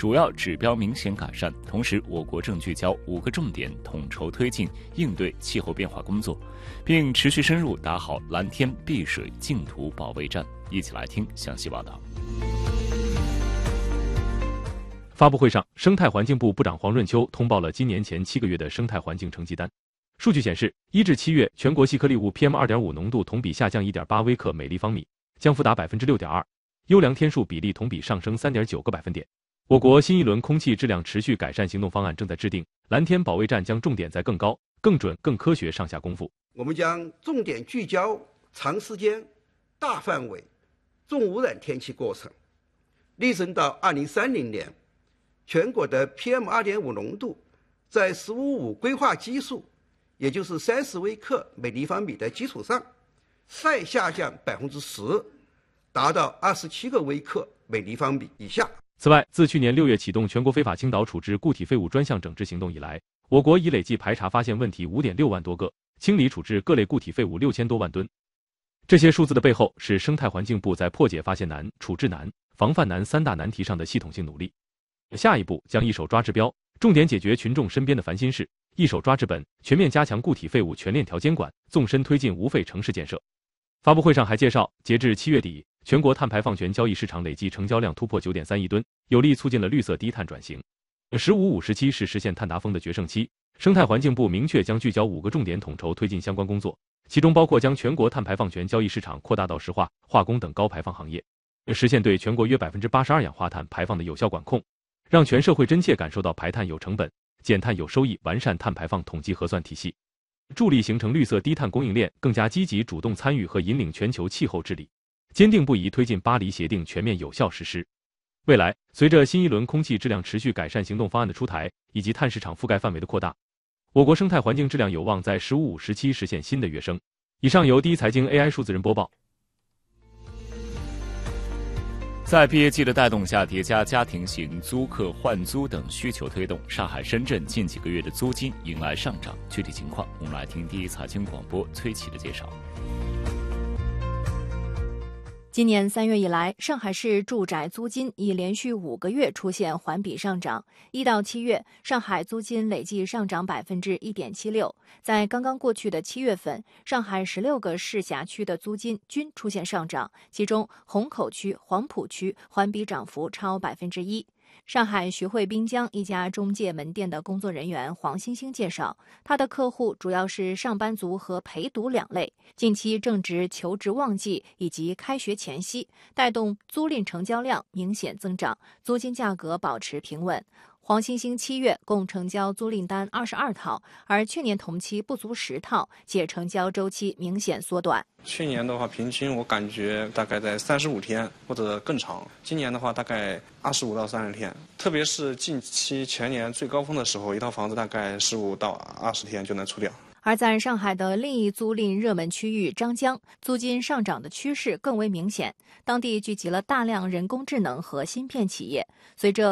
主要指标明显改善。同时，我国正聚焦5个重点，统筹推进应对气候变化工作，并持续深入打好蓝天碧水净土保卫战。一起来听详细报道。 发布会上，生态环境部部长黄润秋通报了今年前7个月的生态环境成绩单。数据显示，1至7月全国细颗粒物 PM2.5 浓度同比下降 1.8 微克每立方米，降幅达 6.2%， 优良天数比例同比上升 3.9个百分点。我国新一轮空气质量持续改善行动方案正在制定，蓝天保卫战将重点在更高、更准、更科学上下功夫。 我们将重点聚焦长时间、大范围、重污染天气过程，力争到2030年，全国的 PM2.5 浓度在“15-5”规划基数，也就是30微克每立方米的基础上，再下降10%，达到27个微克每立方米以下。 此外，自去年6月启动全国非法倾倒处置固体废物专项整治行动以来，我国已累计排查发现问题 5.6 万多个，清理处置各类固体废物6000多万吨。这些数字的背后是生态环境部在破解发现难、处置难、防范难3大难题上的系统性努力。下一步将一手抓治标，重点解决群众身边的烦心事，一手抓治本，全面加强固体废物全链条监管，纵深推进无废城市建设。发布会上还介绍，截至7月底，全国碳排放权交易市场累计成交量突破 9.3 亿吨，有力促进了绿色低碳转型。15-5时期是实现碳达峰的决胜期，生态环境部明确将聚焦5个重点统筹推进相关工作，其中包括将全国碳排放权交易市场扩大到石化、化工等高排放行业，实现对全国约 82% 二氧化碳排放的有效管控，让全社会真切感受到排碳有成本、减碳有收益，完善碳排放统计核算体系，助力形成绿色低碳供应链，更加积极主动参与和引领全球气候治理，坚定不移推进巴黎协定全面有效实施。未来，随着新一轮空气质量持续改善行动方案的出台，以及碳市场覆盖范围的扩大，我国生态环境质量有望在15-5时期实现新的跃升。以上由第一财经 AI 数字人播报。 在毕业季的带动下，叠加家庭型租客换租等需求推动，上海、深圳近几个月的租金迎来上涨。具体情况，我们来听第一财经广播崔琦的介绍。 今年3月以来，上海市住宅租金已连续5个月出现环比上涨。1到7月，上海租金累计上涨 1.76%。在刚刚过去的7月份，上海16个市辖区的租金均出现上涨，其中虹口区、黄浦区环比涨幅超 1%。上海徐汇滨江一家中介门店的工作人员黄星星介绍，他的客户主要是上班族和陪读2类，近期正值求职旺季以及开学前夕，带动租赁成交量明显增长，租金价格保持平稳。黄星星7月共成交租赁单22套，而去年同期不足10套，且成交周期明显缩短。 去年的话，平均我感觉大概在35天或者更长，今年的话大概25到30天，特别是近期全年最高峰的时候，一套房子大概15到20天就能出掉。 而在上海的另一租赁热门区域张江，租金上涨的趋势更为明显，当地聚集了大量人工智能和芯片企业，随着